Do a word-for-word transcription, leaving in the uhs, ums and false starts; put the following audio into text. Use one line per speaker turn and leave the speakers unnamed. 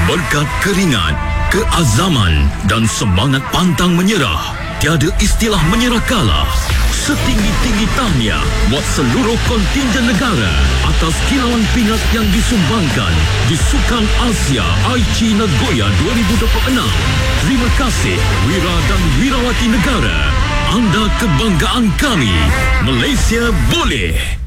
Berkat keringat, keazaman dan semangat pantang menyerah, tiada istilah menyerah kalah. Setinggi-tinggi tahniah buat seluruh kontingen negara atas kilauan pingat yang disumbangkan di Sukan Asia Aichi Nagoya dua ribu dua puluh enam. Terima kasih Wira dan Wirawati negara. Anda kebanggaan kami. Malaysia boleh.